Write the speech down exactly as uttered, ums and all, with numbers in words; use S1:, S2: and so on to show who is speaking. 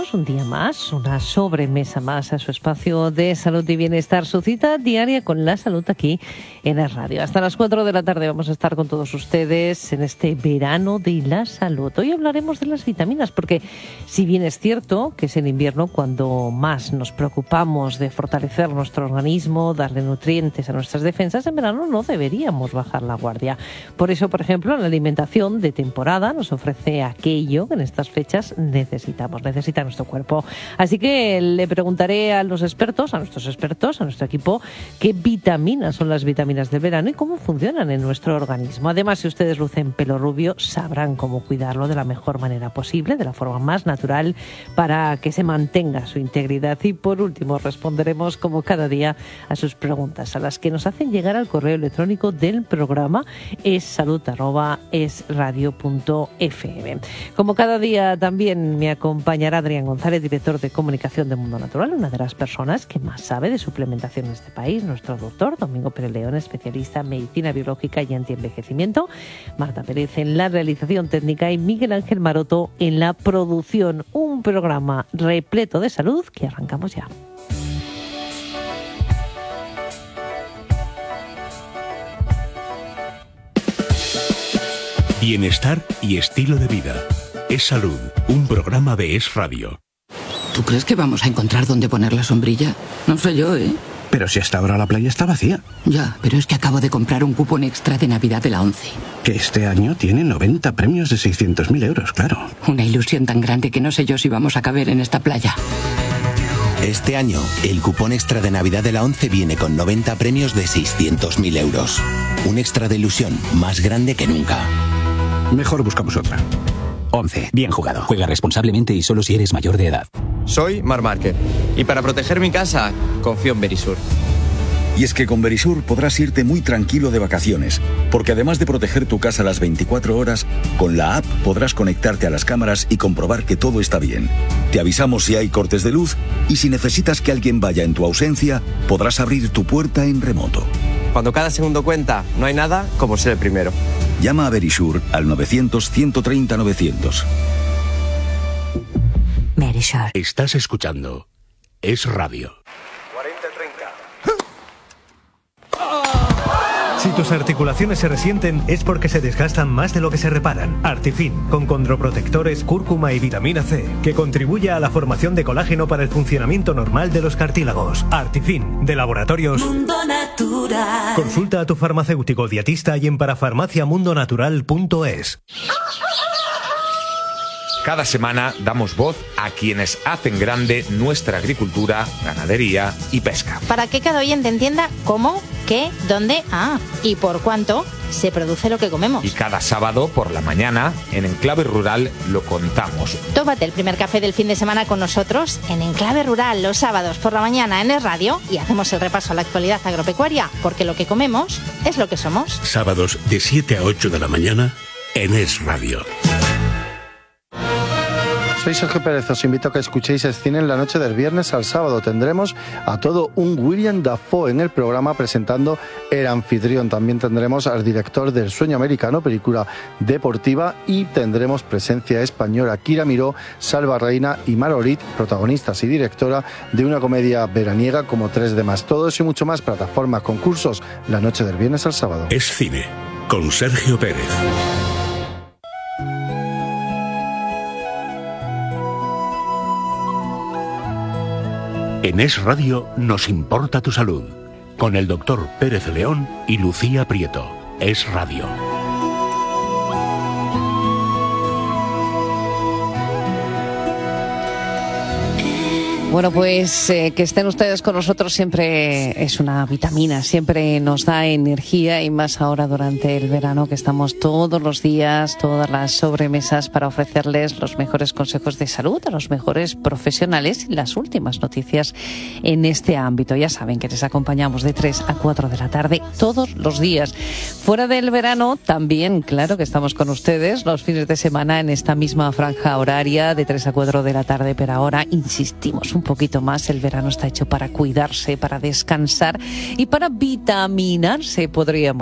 S1: Un día más, una sobremesa más a su espacio de salud y bienestar, su cita diaria con la salud aquí en la radio. Hasta las cuatro de la tarde vamos a estar con todos ustedes en este verano de la salud. Hoy hablaremos de las vitaminas, porque si bien es cierto que es en invierno cuando más nos preocupamos de fortalecer nuestro organismo, darle nutrientes a nuestras defensas, en verano no deberíamos bajar la guardia. Por eso, por ejemplo, la alimentación de temporada nos ofrece aquello que en estas fechas necesitamos, necesita nuestro cuerpo. Así que le preguntaré a los expertos, a nuestros expertos, a nuestro equipo, qué vitaminas son las vitaminas del verano y cómo funcionan en nuestro organismo. Además, si ustedes lucen pelo rubio, sabrán cómo cuidarlo de la mejor manera posible, de la forma más natural, para que se mantenga su integridad. Y por último, responderemos como cada día a sus preguntas, a las que nos hacen llegar al correo electrónico del programa essalud arroba esradio punto f m. Como cada día también me acompañará Adrián González, director de comunicación de Mundo Natural, una de las personas que más sabe de suplementación en este país, nuestro doctor Domingo Pérez León, especialista en medicina biológica y antienvejecimiento, Marta Pérez en la realización técnica y Miguel Ángel Maroto en la producción. Un programa repleto de salud que arrancamos ya.
S2: Bienestar y estilo de vida. Es Salud, un programa de Es Radio.
S3: ¿Tú crees que vamos a encontrar dónde poner la sombrilla? No sé yo, ¿eh?
S4: Pero si hasta ahora la playa está vacía.
S3: Ya, pero es que acabo de comprar un cupón extra de Navidad de la ONCE.
S4: Que este año tiene noventa premios de seiscientos mil euros, claro.
S3: Una ilusión tan grande que no sé yo si vamos a caber en esta playa.
S5: Este año, el cupón extra de Navidad de la ONCE viene con noventa premios de seiscientos mil euros. Un extra de ilusión más grande que nunca.
S4: Mejor buscamos otra.
S6: ONCE. Bien jugado. Juega responsablemente y solo si eres mayor de edad.
S7: Soy Marc Márquez y para proteger mi casa confío en Verisur.
S8: Y es que con Verisur podrás irte muy tranquilo de vacaciones, porque además de proteger tu casa las veinticuatro horas, con la app podrás conectarte a las cámaras y comprobar que todo está bien. Te avisamos si hay cortes de luz y si necesitas que alguien vaya en tu ausencia, podrás abrir tu puerta en remoto.
S7: Cuando cada segundo cuenta, no hay nada como ser el primero.
S8: Llama a Verisur al novecientos, ciento treinta, novecientos.
S2: Verisur. Estás escuchando Es Radio.
S9: cuarenta treinta. Si tus articulaciones se resienten es porque se desgastan más de lo que se reparan. Artifin, con condroprotectores, cúrcuma y vitamina C, que contribuye a la formación de colágeno para el funcionamiento normal de los cartílagos. Artifin, de Laboratorios Mundo Natural. Consulta a tu farmacéutico dietista y en parafarmacia mundo natural punto es.
S10: Cada semana damos voz a quienes hacen grande nuestra agricultura, ganadería y pesca.
S11: Para que cada oyente entienda cómo, qué, dónde, ah, y por cuánto se produce lo que comemos.
S10: Y cada sábado por la mañana, en Enclave Rural, lo contamos.
S11: Tómate el primer café del fin de semana con nosotros en Enclave Rural los sábados por la mañana en Es Radio y hacemos el repaso a la actualidad agropecuaria, porque lo que comemos es lo que somos.
S2: Sábados de siete a ocho de la mañana en Es Radio.
S12: Soy Sergio Pérez, os invito a que escuchéis el cine en la noche del viernes al sábado. Tendremos a todo un William Dafoe en el programa presentando El Anfitrión. También tendremos al director del Sueño Americano, película deportiva, y tendremos presencia española. Kira Miró, Salva Reina y Marolit, protagonistas y directora de una comedia veraniega como tres de más. Todo eso y mucho más, plataformas, concursos, la noche del viernes al sábado.
S2: Es Cine, con Sergio Pérez. En Es Radio nos importa tu salud, con el doctor Pérez León y Lucía Prieto. Es Radio.
S1: Bueno, pues eh, que estén ustedes con nosotros siempre es una vitamina, siempre nos da energía y más ahora durante el verano que estamos todos los días, todas las sobremesas para ofrecerles los mejores consejos de salud a los mejores profesionales y las últimas noticias en este ámbito. Ya saben que les acompañamos de tres a cuatro de la tarde todos los días. Fuera del verano también, claro que estamos con ustedes los fines de semana en esta misma franja horaria de tres a cuatro de la tarde, pero ahora insistimos un poquito más, el verano está hecho para cuidarse, para descansar y para vitaminarse, podríamos